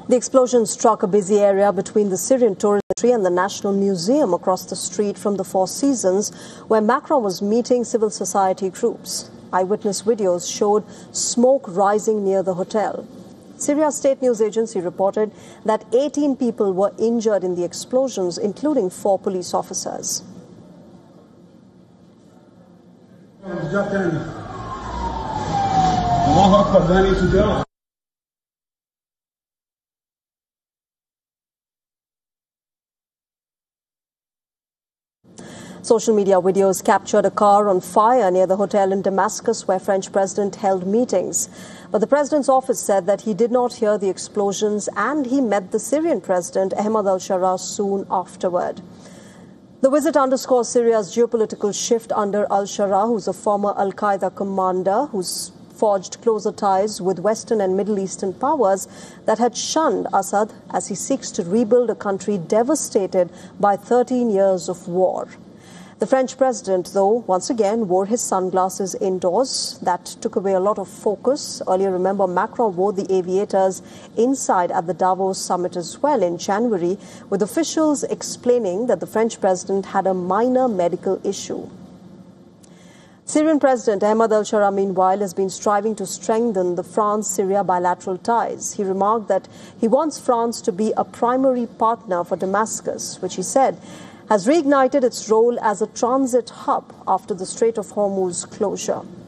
The explosion struck a busy area between the Syrian tourist and the National Museum across the street from the Four Seasons, where Macron was meeting civil society groups. Eyewitness videos showed smoke rising near the hotel. Syria's state news agency reported that 18 people were injured in the explosions, including 4 police officers. Social media videos captured a car on fire near the hotel in Damascus where French president held meetings. But the president's office said that he did not hear the explosions and he met the Syrian president Ahmed al-Sharaa soon afterward. The visit underscores Syria's geopolitical shift under al-Sharaa, who's a former al-Qaeda commander who's forged closer ties with Western and Middle Eastern powers that had shunned Assad as he seeks to rebuild a country devastated by 13 years of war. The French president, though, once again wore his sunglasses indoors. That took away a lot of focus. Earlier, remember, Macron wore the aviators inside at the Davos summit as well in January, with officials explaining that the French president had a minor medical issue. Syrian President Ahmed al-Sharaa, meanwhile, has been striving to strengthen the France-Syria bilateral ties. He remarked that he wants France to be a primary partner for Damascus, which he said has reignited its role as a transit hub after the Strait of Hormuz closure.